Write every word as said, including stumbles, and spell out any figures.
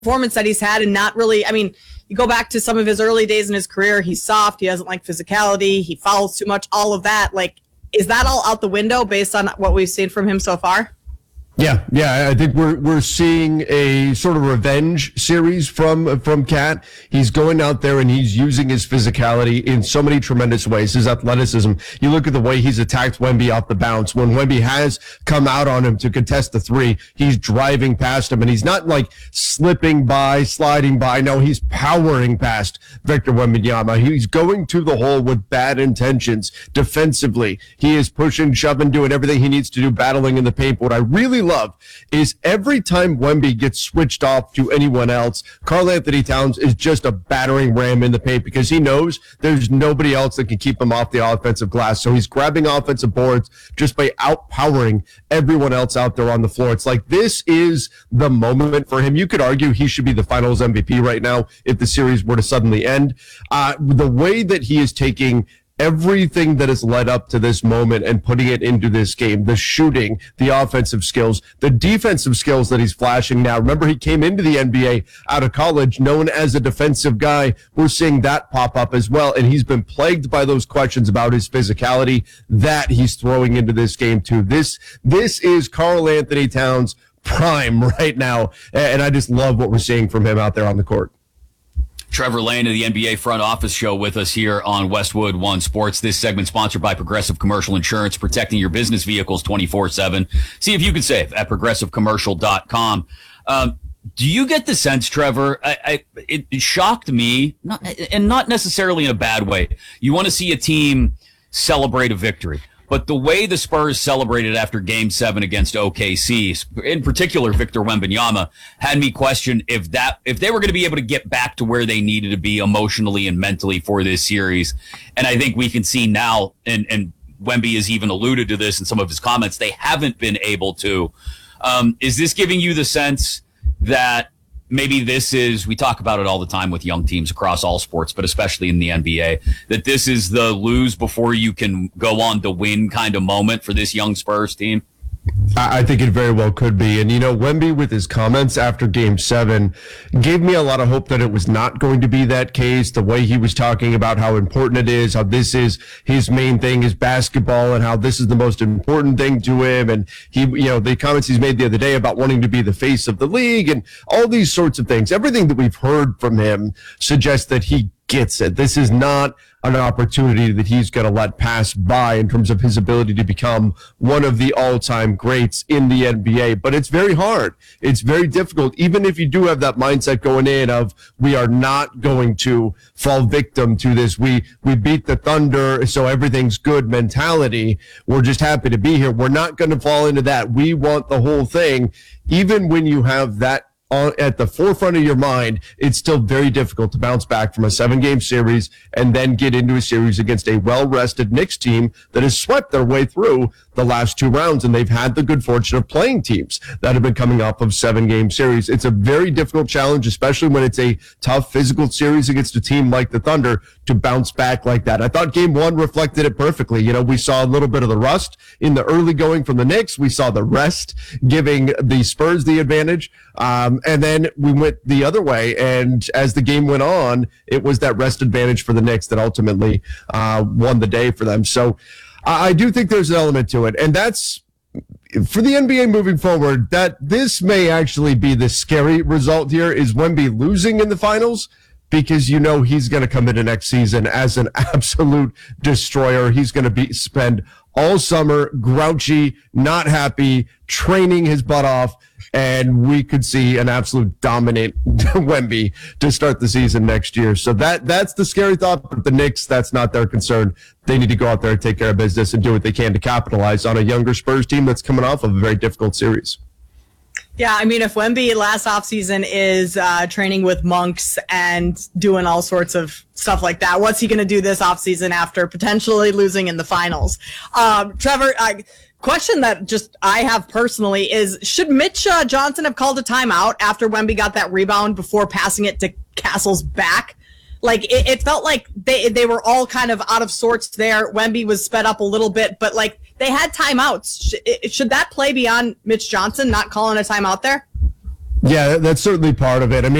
performance that he's had and not really, I mean, you go back to some of his early days in his career, he's soft, he doesn't like physicality, he fouls too much, all of that. Like, is that all out the window based on what we've seen from him so far? Yeah, yeah, I think we're we're seeing a sort of revenge series from from Cat. He's going out there and he's using his physicality in so many tremendous ways. His athleticism. You look at the way he's attacked Wemby off the bounce. When Wemby has come out on him to contest the three, he's driving past him, and he's not like slipping by, sliding by. No, he's powering past Victor Wembanyama. He's going to the hole with bad intentions defensively. He is pushing, shoving, doing everything he needs to do, battling in the paint. But what I really love is every time Wemby gets switched off to anyone else, Karl-Anthony Towns is just a battering ram in the paint because he knows there's nobody else that can keep him off the offensive glass. So he's grabbing offensive boards just by outpowering everyone else out there on the floor. It's like this is the moment for him. You could argue he should be the finals M V P right now if the series were to suddenly end. Uh, the way that he is taking everything that has led up to this moment and putting it into this game, the shooting, the offensive skills, the defensive skills that he's flashing now. Remember, he came into the N B A out of college known as a defensive guy. We're seeing that pop up as well. And he's been plagued by those questions about his physicality that he's throwing into this game too. This, this is Karl-Anthony Towns prime right now. And I just love what we're seeing from him out there on the court. Trevor Lane of the N B A Front Office Show with us here on Westwood One Sports. This segment sponsored by Progressive Commercial Insurance, protecting your business vehicles twenty-four seven. See if you can save at progressive commercial dot com. Um, do you get the sense, Trevor, I, I, it, it shocked me, not, and not necessarily in a bad way. You want to see a team celebrate a victory. But the way the Spurs celebrated after Game seven against O K C, in particular Victor Wembanyama, had me question if that if they were going to be able to get back to where they needed to be emotionally and mentally for this series. And I think we can see now, and, and Wemby has even alluded to this in some of his comments, they haven't been able to. Um, is this giving you the sense that maybe this is, we talk about it all the time with young teams across all sports, but especially in the N B A, that this is the lose before you can go on to win kind of moment for this young Spurs team? I think it very well could be. And, you know, Wemby with his comments after game seven gave me a lot of hope that it was not going to be that case. The way he was talking about how important it is, how this is his main thing is basketball and how this is the most important thing to him. And he, you know, the comments he's made the other day about wanting to be the face of the league and all these sorts of things. Everything that we've heard from him suggests that he gets it. This is not an opportunity that he's going to let pass by in terms of his ability to become one of the all-time greats in the N B A. But it's very hard. It's very difficult. Even if you do have that mindset going in of we are not going to fall victim to this. We, we beat the Thunder, so everything's good mentality. We're just happy to be here. We're not going to fall into that. We want the whole thing. Even when you have that On, at the forefront of your mind, it's still very difficult to bounce back from a seven-game series and then get into a series against a well-rested Knicks team that has swept their way through the last two rounds, and they've had the good fortune of playing teams that have been coming off of seven-game series. It's a very difficult challenge, especially when it's a tough physical series against a team like the Thunder, to bounce back like that. I thought game one reflected it perfectly. You know, we saw a little bit of the rust in the early going from the Knicks. We saw the rest giving the Spurs the advantage. Um, and then we went the other way. And as the game went on, it was that rest advantage for the Knicks that ultimately uh, won the day for them. So I do think there's an element to it. And that's, for the N B A moving forward, that this may actually be the scary result here is Wemby losing in the finals, because you know he's going to come into next season as an absolute destroyer. He's going to be spend all summer grouchy, not happy, training his butt off, and we could see an absolute dominant Wemby to start the season next year. So that that's the scary thought. But the Knicks, that's not their concern. They need to go out there and take care of business and do what they can to capitalize on a younger Spurs team that's coming off of a very difficult series. Yeah, I mean, if Wemby last offseason is uh, training with monks and doing all sorts of stuff like that, what's he going to do this offseason after potentially losing in the finals? Um, Trevor, uh, question that just I have personally is, should Mitch uh, Johnson have called a timeout after Wemby got that rebound before passing it to Castle's back? Like, it, it felt like they they were all kind of out of sorts there. Wemby was sped up a little bit, but, like, they had timeouts. Should, should that play be on Mitch Johnson not calling a timeout there? Yeah, that's certainly part of it. I mean,